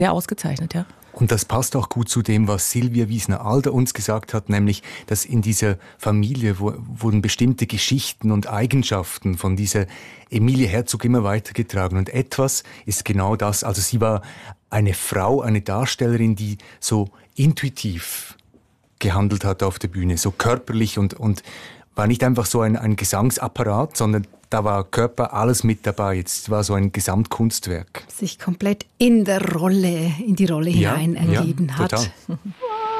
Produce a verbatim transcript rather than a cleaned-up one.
Sehr ausgezeichnet, ja. Und das passt auch gut zu dem, was Silvia Wiesner-Alder uns gesagt hat, nämlich, dass in dieser Familie wurden bestimmte Geschichten und Eigenschaften von dieser Emilie Herzog immer weitergetragen. Und etwas ist genau das. Also sie war eine Frau, eine Darstellerin, die so intuitiv gehandelt hat auf der Bühne, so körperlich und, und war nicht einfach so ein, ein Gesangsapparat, sondern da war Körper, alles mit dabei. Es war so ein Gesamtkunstwerk. Sich komplett in der Rolle, in die Rolle ja, hinein ergeben ja, hat. Total.